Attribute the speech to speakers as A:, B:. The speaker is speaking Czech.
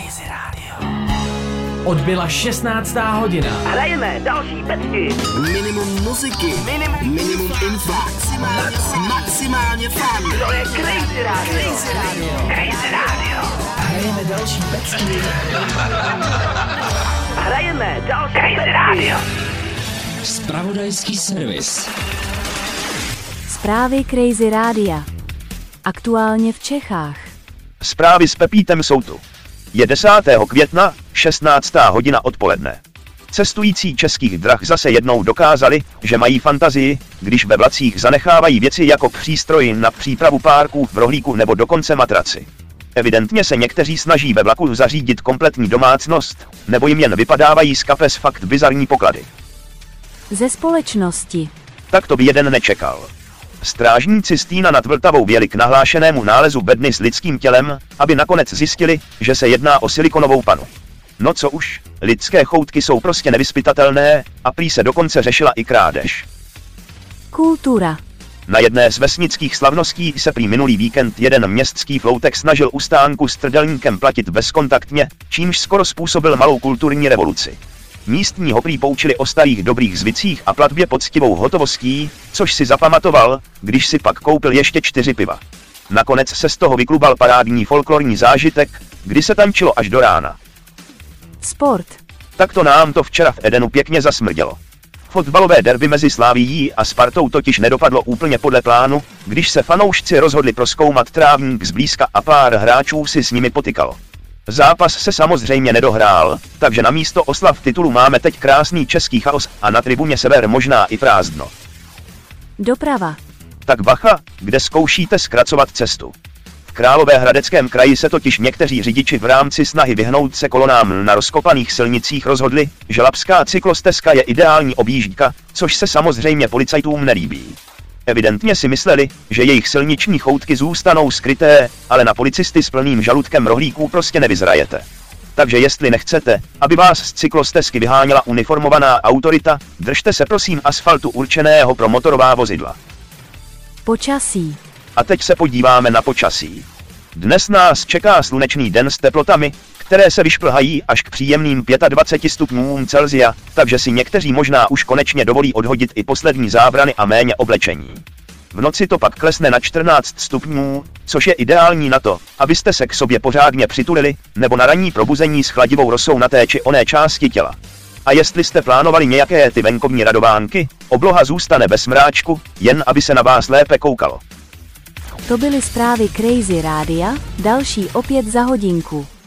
A: Crazy Radio. Odbyla 16. hodina.
B: Hrajeme další pecky.
C: Minimum muziky. Minimum info. Maximálně fun.
B: To je Crazy Radio. Crazy Radio.
A: Hrajeme další pecky.
B: Hrajeme další Crazy Radio.
D: Zpravodajský servis.
E: Zprávy Crazy Rádia. Aktuálně v Čechách.
F: Zprávy s Pepítem jsou tu. Je 10. května, 16. hodina odpoledne. Cestující českých drah zase jednou dokázali, že mají fantazii, když ve vlacích zanechávají věci jako přístroji na přípravu párků v rohlíku nebo dokonce matraci. Evidentně se někteří snaží ve vlaku zařídit kompletní domácnost, nebo jim jen vypadávají z kapes fakt bizarní poklady.
E: Ze společnosti.
F: Tak to by jeden nečekal. Strážníci z Týna nad Vltavou vjeli k nahlášenému nálezu bedny s lidským tělem, aby nakonec zjistili, že se jedná o silikonovou panu. No co už, lidské choutky jsou prostě nevyzpytatelné a prý se dokonce řešila i krádež.
E: Kultura.
F: Na jedné z vesnických slavností se prý minulý víkend jeden městský floutek snažil u stánku s trdelníkem platit bezkontaktně, čímž skoro způsobil malou kulturní revoluci. Místní ho prý poučili o starých dobrých zvicích a platbě poctivou hotovostí, což si zapamatoval, když si pak koupil ještě 4 piva. Nakonec se z toho vyklubal parádní folklorní zážitek, kdy se tančilo až do rána.
E: Sport.
F: Takto nám to včera v Edenu pěkně zasmrdělo. Fotbalové derby mezi Slavií a Spartou totiž nedopadlo úplně podle plánu, když se fanoušci rozhodli prozkoumat trávník zblízka a pár hráčů si s nimi potykalo. Zápas se samozřejmě nedohrál, takže na místo oslav titulu máme teď krásný český chaos a na tribuně sever možná i prázdno.
E: Doprava.
F: Tak bacha, kde zkoušíte zkracovat cestu. V Královéhradeckém kraji se totiž někteří řidiči v rámci snahy vyhnout se kolonám na rozkopaných silnicích rozhodli, že Labská cyklostezka je ideální objížďka, což se samozřejmě policajtům nelíbí. Evidentně si mysleli, že jejich silniční choutky zůstanou skryté, ale na policisty s plným žaludkem rohlíků prostě nevyzrajete. Takže jestli nechcete, aby vás z cyklostezky vyháněla uniformovaná autorita, držte se prosím asfaltu určeného pro motorová vozidla.
E: Počasí.
F: A teď se podíváme na počasí. Dnes nás čeká slunečný den s teplotami, které se vyšplhají až k příjemným 25 stupňům Celsia, takže si někteří možná už konečně dovolí odhodit i poslední zábrany a méně oblečení. V noci to pak klesne na 14 stupňů, což je ideální na to, abyste se k sobě pořádně přitulili, nebo na ranní probuzení s chladivou rosou na té či oné části těla. A jestli jste plánovali nějaké ty venkovní radovánky, obloha zůstane bez mráčku, jen aby se na vás lépe koukalo.
E: To byly zprávy Crazy Rádia, další opět za hodinku.